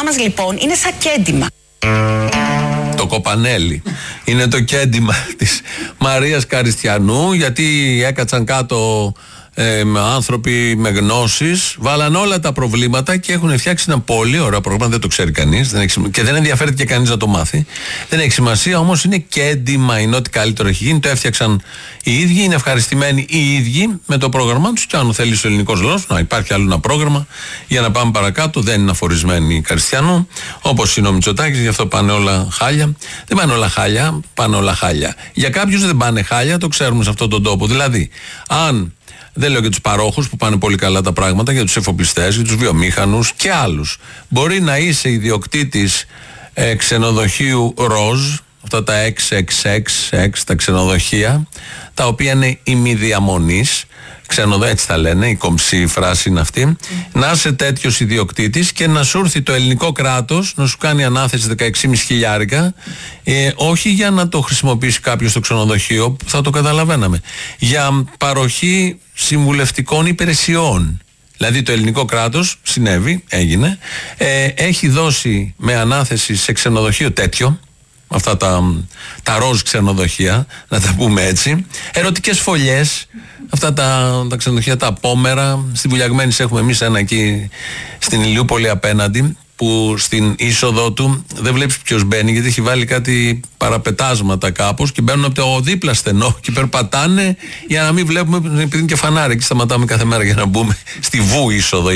μας λοιπόν είναι σαν κέντημα. Το κοπανέλι είναι το κέντημα της Μαρίας Καριστιανού, γιατί έκατσαν κάτω άνθρωποι με γνώσεις, βάλαν όλα τα προβλήματα και έχουν φτιάξει ένα πολύ ωραίο πρόγραμμα. Δεν το ξέρει κανείς και δεν ενδιαφέρεται και κανείς να το μάθει. Δεν έχει σημασία, όμως είναι κέντημα, είναι ό,τι καλύτερο έχει γίνει. Το έφτιαξαν οι ίδιοι, είναι ευχαριστημένοι οι ίδιοι με το πρόγραμμά τους. Και αν θέλει ο ελληνικός λαός να υπάρχει άλλο ένα πρόγραμμα για να πάμε παρακάτω, δεν είναι αφορισμένοι οι Καριστιανού, όπως είναι ο Μητσοτάκης, γι' αυτό πάνε όλα χάλια. Δεν πάνε όλα χάλια, πάνε όλα χάλια. Για κάποιους δεν πάνε χάλια, το ξέρουμε σε αυτόν τον τόπο. Δηλαδή, αν. Δεν λέω για τους παρόχους που πάνε πολύ καλά τα πράγματα, για τους εφοπλιστές, για τους βιομήχανους και άλλους. Μπορεί να είσαι ιδιοκτήτης ξενοδοχείου ροζ, αυτά τα XXX, τα ξενοδοχεία, τα οποία είναι ημιδιαμονής, έτσι τα λένε, η κομψή φράση είναι αυτή. Να είσαι τέτοιος ιδιοκτήτης και να σου έρθει το ελληνικό κράτος να σου κάνει ανάθεση 16.500 χιλιάρικα, όχι για να το χρησιμοποιήσει κάποιος στο ξενοδοχείο, που θα το καταλαβαίναμε, για παροχή συμβουλευτικών υπηρεσιών. Δηλαδή το ελληνικό κράτος, συνέβη, έγινε, έχει δώσει με ανάθεση σε ξενοδοχείο τέτοιο, αυτά τα ροζ ξενοδοχεία, να τα πούμε έτσι, ερωτικές φωλιές, αυτά τα ξενοδοχεία, τα απόμερα. Στη Βουλιαγμένης έχουμε εμείς ένα εκεί στην Ηλιούπολη απέναντι, που στην είσοδο του δεν βλέπεις ποιος μπαίνει, γιατί έχει βάλει κάτι παραπετάσματα κάπως και μπαίνουν από το δίπλα στενό και περπατάνε για να μην βλέπουμε, επειδή είναι και φανάρι και σταματάμε κάθε μέρα για να μπούμε στη Βου είσοδο.